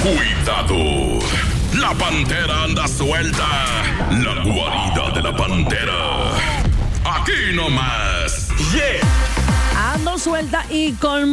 Cuidado, la pantera anda suelta. La guarida de la pantera. Aquí nomás. Yeah. Ando suelta y con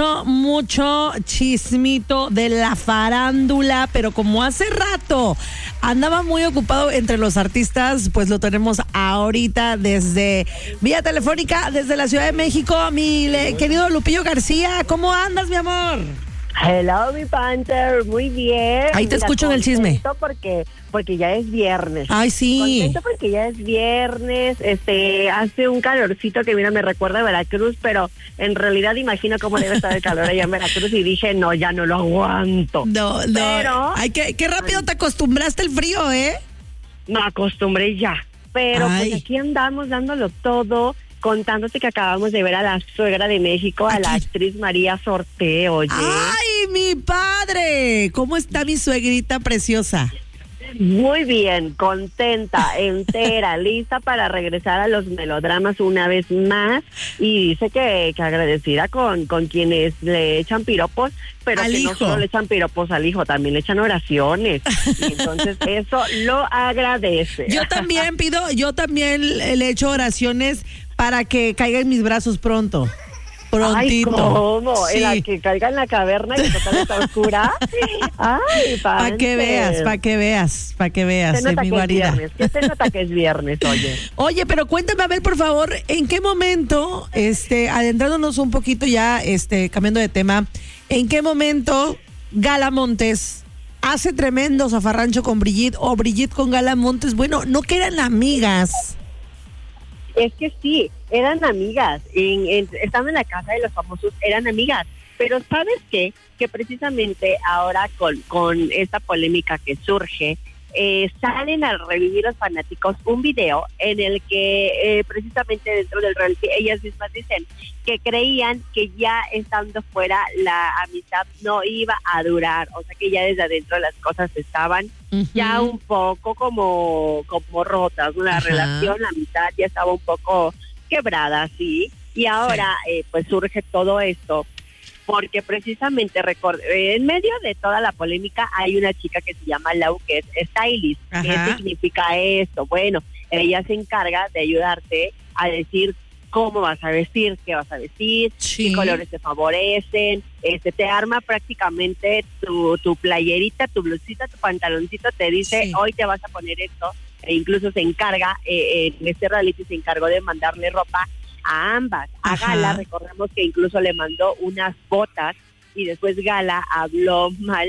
mucho chismito de la farándula, pero como hace rato andaba muy ocupado entre los artistas, pues lo tenemos ahorita desde vía telefónica, desde la Ciudad de México. Mi querido Lupillo García, ¿cómo andas, mi amor? Hello, mi Panther, muy bien. Ahí te escucho en el chisme. Porque ya es viernes. Ay, sí. Contento porque ya es viernes, hace un calorcito que mira, me recuerda a Veracruz, pero en realidad imagino cómo debe estar el calor allá en Veracruz y dije, no, ya no lo aguanto. No. Pero, ay, qué rápido te acostumbraste al frío, ¿eh? Me acostumbré ya, pero pues aquí andamos dándolo todo. Contándote que acabamos de ver a la suegra de México, a la actriz María Sorté, oye. ¡Ay, mi padre! ¿Cómo está mi suegrita preciosa? Muy bien, contenta, entera, lista para regresar a los melodramas una vez más. Y dice que agradecida con quienes le echan piropos, pero al que hijo. no solo le echan piropos al hijo, también le echan oraciones. Y entonces eso lo agradece. Yo también le echo oraciones para que caiga en mis brazos prontito. Ay, ¿cómo? Sí. En la que caiga en la caverna y que total está oscura. Ay, para que veas, se nota mi que guarida. Es viernes. ¿Qué se nota que es viernes, oye? Oye, pero cuéntame, a ver, por favor, ¿en qué momento, adentrándonos un poquito ya, cambiando de tema, ¿en qué momento Gala Montes hace tremendo zafarrancho con Brigitte o Brigitte con Gala Montes? Bueno, no que eran amigas. Es que sí, eran amigas, estaban en la casa de los famosos, eran amigas, pero ¿sabes qué? Que precisamente ahora con esta polémica que surge, salen a revivir los fanáticos un video en el que precisamente dentro del reality ellas mismas dicen que creían que ya estando fuera la amistad no iba a durar, o sea que ya desde adentro las cosas estaban ya un poco como rotas, una relación, la amistad ya estaba un poco quebrada, sí, y ahora pues surge todo esto porque precisamente en medio de toda la polémica hay una chica que se llama Lau, que es stylist. ¿Qué significa esto? Bueno, ella se encarga de ayudarte a decir cómo vas a vestir, qué vas a vestir, qué colores te favorecen, te arma prácticamente tu playerita, tu blusita, tu pantaloncito, te dice hoy te vas a poner esto, e incluso se encarga, en este reality se encargó de mandarle ropa a ambas. A Gala, recordemos que incluso le mandó unas botas y después Gala habló mal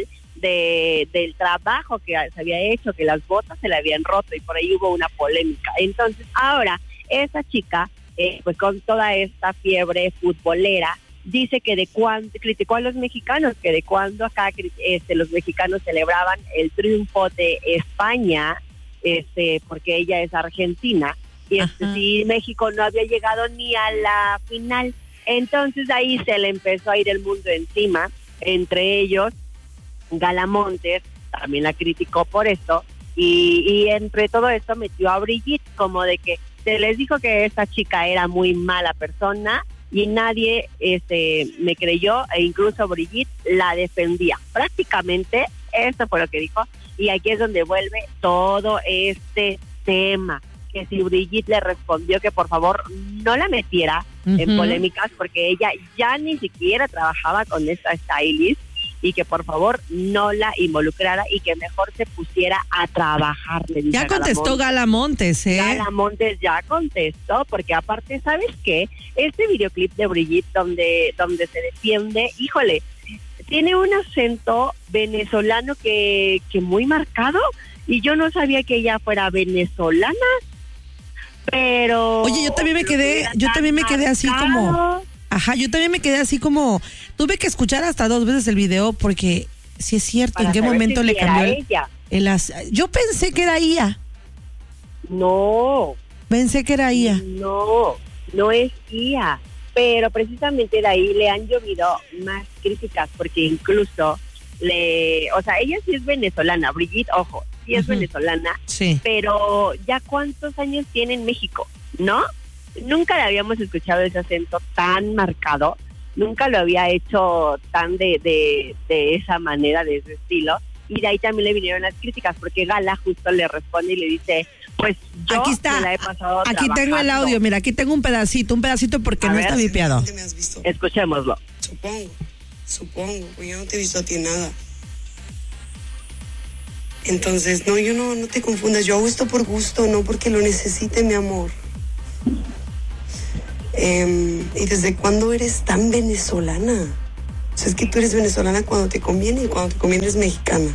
del trabajo que se había hecho, que las botas se le habían roto y por ahí hubo una polémica. Entonces ahora esa chica, pues con toda esta fiebre futbolera, dice que de cuando criticó a los mexicanos, que de cuando acá los mexicanos celebraban el triunfo de España, porque ella es argentina, y sí, México no había llegado ni a la final. Entonces ahí se le empezó a ir el mundo encima, entre ellos Gala Montes también la criticó por esto, y entre todo esto metió a Brigitte, como de que se les dijo que esta chica era muy mala persona y nadie me creyó, e incluso Brigitte la defendía. Prácticamente eso fue lo que dijo, y aquí es donde vuelve todo este tema, que si Brigitte le respondió que por favor no la metiera en polémicas porque ella ya ni siquiera trabajaba con esta stylist, y que por favor no la involucrara y que mejor se pusiera a trabajar. Ya contestó Gala Montes, Gala Montes ya contestó, porque aparte, ¿sabes qué? Este videoclip de Brigitte donde se defiende, híjole, tiene un acento venezolano que muy marcado, y yo no sabía que ella fuera venezolana, pero... Oye, yo también me quedé así como... yo también me quedé así como... Tuve que escuchar hasta 2 veces el video porque sí es cierto, para en qué momento si le cambió ella. Yo pensé que era Ia. No. Pensé que era Ia. No es Ia. Pero precisamente de ahí le han llovido más críticas, porque incluso ella sí es venezolana, Brigitte, ojo, sí es venezolana, pero ya cuántos años tiene en México, ¿no? Nunca le habíamos escuchado ese acento tan marcado, nunca lo había hecho tan de esa manera, de ese estilo. Y de ahí también le vinieron las críticas, porque Gala justo le responde y le dice, pues yo aquí está, me la he pasado aquí trabajando. tengo el audio, mira, aquí tengo un pedacito porque no está vipeado. Escuchémoslo. Supongo, pues yo no te he visto a ti nada. Entonces, no te confundas, yo hago esto por gusto, no porque lo necesite, mi amor. ¿Y desde cuándo eres tan venezolana? O sea, es que tú eres venezolana cuando te conviene y cuando te conviene eres mexicana.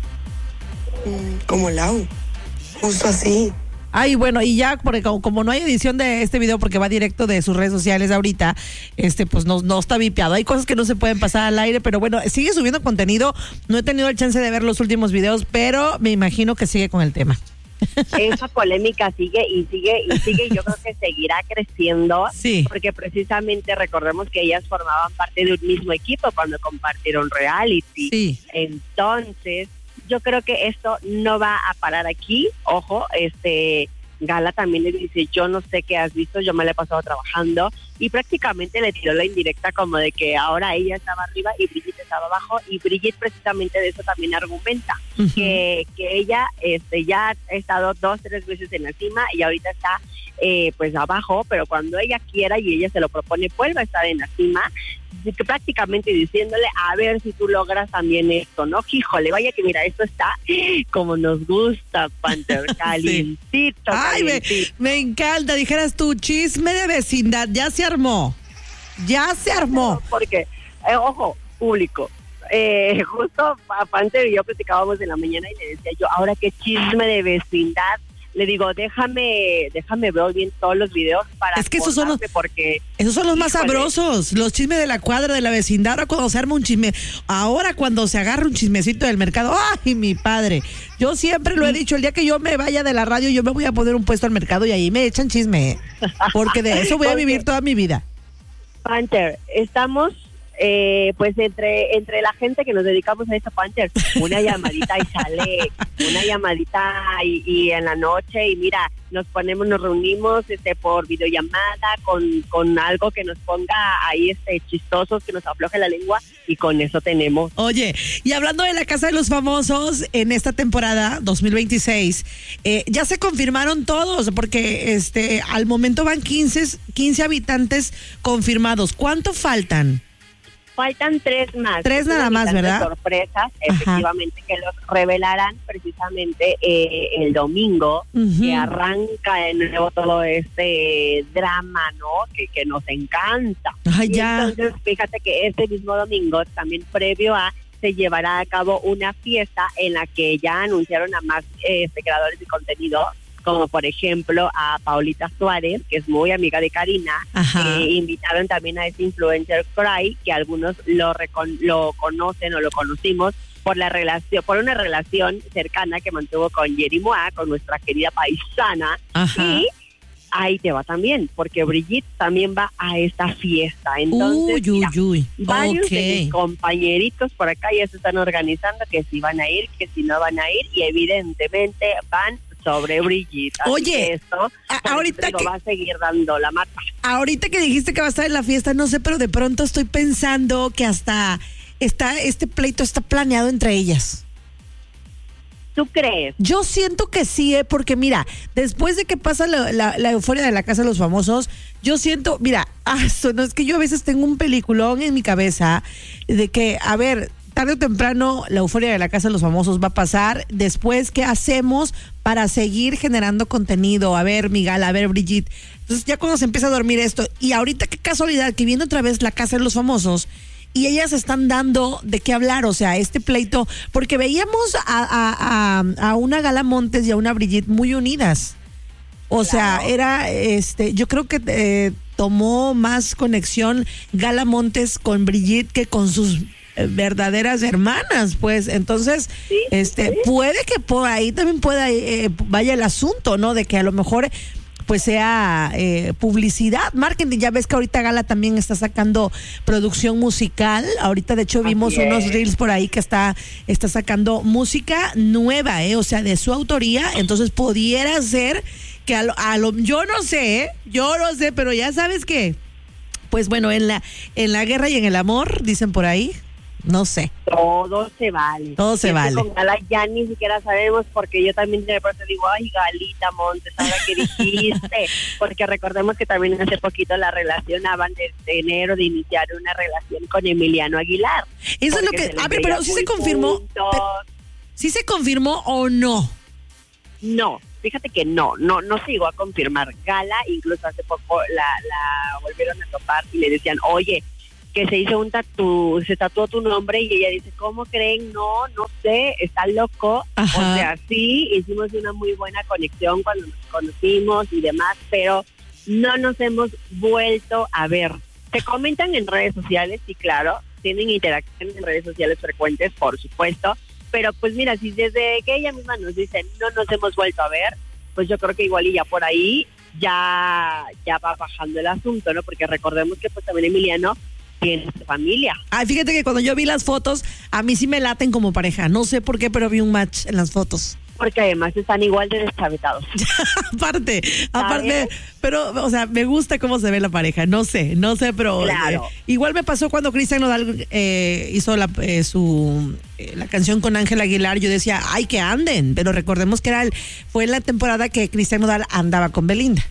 Como Lau, justo así. Ay, bueno, y ya, porque como no hay edición de este video porque va directo de sus redes sociales ahorita, pues no está vipeado. Hay cosas que no se pueden pasar al aire, pero bueno, sigue subiendo contenido. No he tenido el chance de ver los últimos videos, pero me imagino que sigue con el tema. Esa polémica sigue y yo creo que seguirá creciendo, sí, porque precisamente recordemos que ellas formaban parte de un mismo equipo cuando compartieron reality. Sí. Entonces, yo creo que esto no va a parar aquí. Ojo, Gala también le dice, yo no sé qué has visto, yo me la he pasado trabajando, y prácticamente le tiró la indirecta como de que ahora ella estaba arriba y Brigitte estaba abajo, y Brigitte precisamente de eso también argumenta, que ella ya ha estado 2-3 veces en la cima y ahorita está pues abajo, pero cuando ella quiera y ella se lo propone, vuelve a estar en la cima, que prácticamente diciéndole, a ver si tú logras también esto, ¿no? Híjole, vaya que mira, esto está como nos gusta, Panther, calientito. Ay, me encanta, dijeras tú, chisme de vecindad, ya se armó. Porque, ojo, público, justo Panther y yo platicábamos en la mañana y le decía yo, ahora qué chisme de vecindad. Le digo, déjame ver bien todos los videos para... Es que esos son los más sabrosos, los chismes de la cuadra, de la vecindad. Ahora cuando se arma un chisme, ahora cuando se agarra un chismecito del mercado, ¡ay, mi padre! Yo siempre lo he dicho, el día que yo me vaya de la radio, yo me voy a poner un puesto al mercado y ahí me echan chisme, porque de eso voy a vivir toda mi vida. Panther, estamos... pues entre la gente que nos dedicamos a esto, Panther, una llamadita y sale, una llamadita y en la noche, y mira, nos reunimos por videollamada con algo que nos ponga ahí chistosos, que nos afloje la lengua, y con eso tenemos. Oye, y hablando de la Casa de los Famosos, en esta temporada 2026, ya se confirmaron todos, porque al momento van 15 habitantes confirmados. ¿Cuánto faltan? Faltan 3 más. 3 nada más, ¿verdad? Sorpresas, efectivamente, que los revelarán precisamente el domingo, que arranca de nuevo todo este drama, ¿no? Que nos encanta. Ay, ya. Entonces, fíjate que este mismo domingo, también previo a, se llevará a cabo una fiesta en la que ya anunciaron a más creadores de contenido, como por ejemplo a Paulita Suárez, que es muy amiga de Karina. Invitaron también a ese influencer Cry, que algunos lo conocen o lo conocimos por una relación cercana que mantuvo con Yeri Moa, con nuestra querida paisana. Y ahí te va también, porque Brigitte también va a esta fiesta. Entonces, varios de mis compañeritos por acá ya se están organizando, que si van a ir, que si no van a ir, y evidentemente van sobre Brigitte. Oye, esto ahorita que va a seguir dando la mata. Ahorita que dijiste que va a estar en la fiesta, no sé, pero de pronto estoy pensando que hasta este pleito está planeado entre ellas. ¿Tú crees? Yo siento que sí, porque mira, después de que pasa la euforia de la Casa de los Famosos, yo siento, mira, no, es que yo a veces tengo un peliculón en mi cabeza de que, a ver, tarde o temprano la euforia de la Casa de los Famosos va a pasar. Después, ¿qué hacemos para seguir generando contenido? A ver, Miguel, a ver, Brigitte. Entonces ya cuando se empieza a dormir esto, y ahorita qué casualidad que viene otra vez la Casa de los Famosos y ellas están dando de qué hablar, o sea, este pleito, porque veíamos a una Gala Montes y a una Brigitte muy unidas. O sea, era, yo creo que tomó más conexión Gala Montes con Brigitte que con sus verdaderas hermanas, pues. Entonces, puede que por ahí también vaya el asunto, ¿no? De que a lo mejor pues sea publicidad, marketing. Ya ves que ahorita Gala también está sacando producción musical. Ahorita, de hecho, vimos unos reels por ahí que está sacando música nueva, o sea, de su autoría. Entonces, pudiera ser que yo no sé, pero ya sabes que Pues bueno, en la guerra y en el amor, dicen por ahí, no sé. Todo se vale. Todo se vale. Con Gala ya ni siquiera sabemos, porque yo también de pronto digo, ay, Galita Montes, ¿ahora qué dijiste? Porque recordemos que también hace poquito la relacionaban de enero de iniciar una relación con Emiliano Aguilar. Eso es lo que... A ver, pero ¿sí se confirmó? ¿Sí se confirmó o no? No, fíjate que no se llegó a confirmar. Gala, incluso hace poco la volvieron a topar y le decían, oye, que se hizo un se tatuó tu nombre, y ella dice, ¿cómo creen? No sé, está loco. Ajá. O sea, sí, hicimos una muy buena conexión cuando nos conocimos y demás, pero no nos hemos vuelto a ver. Se comentan en redes sociales, sí, claro, tienen interacción en redes sociales frecuentes, por supuesto, pero pues mira, si desde que ella misma nos dice no nos hemos vuelto a ver, pues yo creo que igual y ya por ahí ya va bajando el asunto, ¿no? Porque recordemos que pues también Emiliano tiene su familia. Ay, fíjate que cuando yo vi las fotos, a mí sí me laten como pareja. No sé por qué, pero vi un match en las fotos. Porque además están igual de deschavetados. aparte, pero, o sea, me gusta cómo se ve la pareja. No sé, pero claro. Igual me pasó cuando Cristian Nodal hizo la canción con Ángela Aguilar. Yo decía, ay, que anden, pero recordemos que fue en la temporada que Cristian Nodal andaba con Belinda.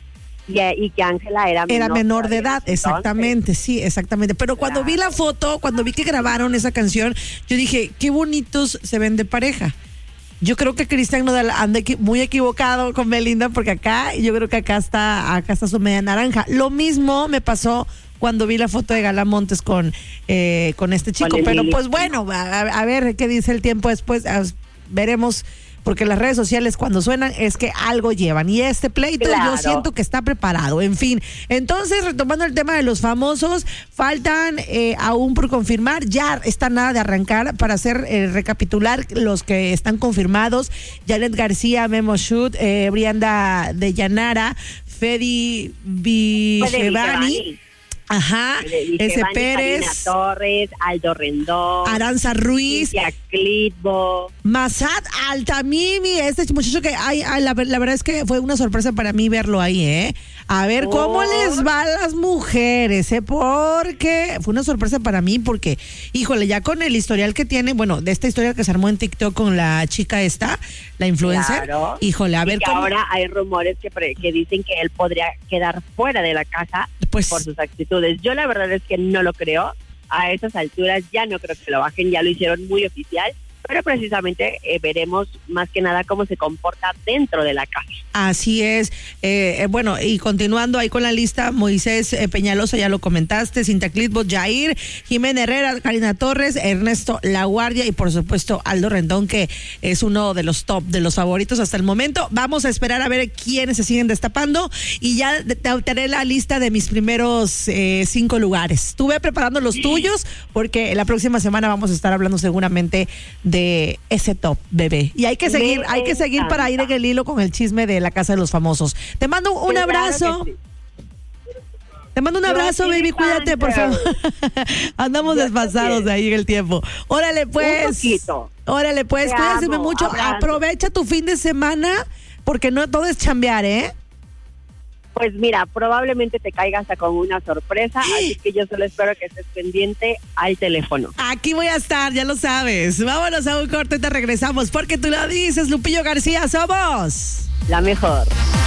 Y que Ángela era menor de edad, exactamente, sí, exactamente. Pero cuando vi la foto, cuando vi que grabaron esa canción, yo dije, qué bonitos se ven de pareja. Yo creo que Cristian Nodal anda muy equivocado con Belinda, porque yo creo que acá está su media naranja. Lo mismo me pasó cuando vi la foto de Gala Montes con este chico. Pero pues bueno, a ver qué dice el tiempo después. Veremos, porque las redes sociales cuando suenan es que algo llevan, y este pleito yo siento que está preparado. En fin, entonces retomando el tema de los famosos, faltan aún por confirmar, ya está nada de arrancar para hacer recapitular los que están confirmados: Janet García, Memo Shoot, Brianda de Llanara, Fedi Vigevani. Ajá, ese Pérez, Karina Torres, Aldo Rendón, Aranza Ruiz, Cintia Clitbo, Massad Altamimi, este muchacho que la verdad es que fue una sorpresa para mí verlo ahí, a ver cómo les va a las mujeres, porque fue una sorpresa para mí, porque híjole, ya con el historial que tiene, bueno, de esta historia que se armó en TikTok con la chica esta, la influencer, claro. Híjole, a ver cómo. Ahora hay rumores que dicen que él podría quedar fuera de la casa por sus actitudes. Yo la verdad es que no lo creo. A esas alturas ya no creo que lo bajen, ya lo hicieron muy oficial, pero precisamente veremos más que nada cómo se comporta dentro de la casa. Así es. Bueno, y continuando ahí con la lista, Moisés Peñalosa, ya lo comentaste, Cintia Clitbo, Jair, Jimena Herrera, Karina Torres, Ernesto La Guardia y por supuesto Aldo Rendón, que es uno de los top, de los favoritos hasta el momento. Vamos a esperar a ver quiénes se siguen destapando, y ya te haré la lista de mis primeros 5 lugares. Estuve preparando los tuyos, porque la próxima semana vamos a estar hablando seguramente de ese top, bebé. Y hay que seguir para ir en el hilo con el chisme de la Casa de los Famosos. Te mando un abrazo. Sí. Te mando un abrazo, baby, cuídate, por favor. Andamos desfasados de ahí en el tiempo. Órale, pues. Órale, pues, cuídense mucho. Abrazo. Aprovecha tu fin de semana, porque no todo es chambear, ¿eh? Pues mira, probablemente te caigas hasta con una sorpresa, así que yo solo espero que estés pendiente al teléfono. Aquí voy a estar, ya lo sabes. Vámonos a un corte y te regresamos, porque tú lo dices, Lupillo García, somos la mejor.